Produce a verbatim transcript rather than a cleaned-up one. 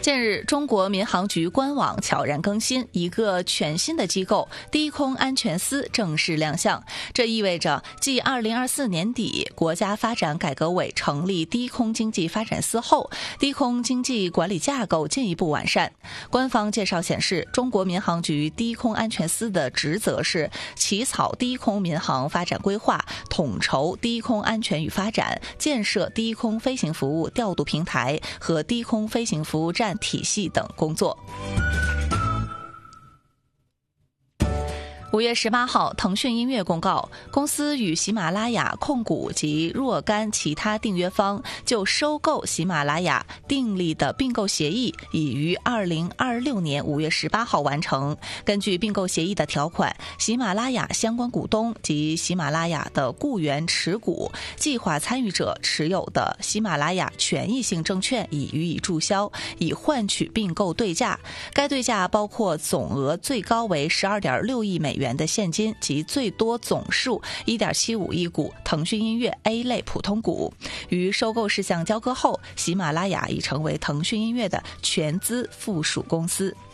近日，中国民航局官网悄然更新，一个全新的机构低空安全司正式亮相。这意味着，继二零二四年底国家发展改革委成立低空经济发展司后，低空经济管理架构进一步完善。官方介绍显示，中国民航局低空安全司的职责是起草低空民航发展规划，统筹低空安全与发展，建设低空飞行服务调度平台和低空飞行服务站体系等工作。五月十八号，腾讯音乐公告，公司与喜马拉雅控股及若干其他订阅方就收购喜马拉雅订立的并购协议已于二零二六年五月十八号完成。根据并购协议的条款，喜马拉雅相关股东及喜马拉雅的雇员持股、计划参与者持有的喜马拉雅权益性证券已予以注销，以换取并购对价。该对价包括总额最高为十二点六亿美元元的现金及最多总数 一点七五亿股腾讯音乐 A 类普通股。于收购事项交割后，喜马拉雅已成为腾讯音乐的全资附属公司。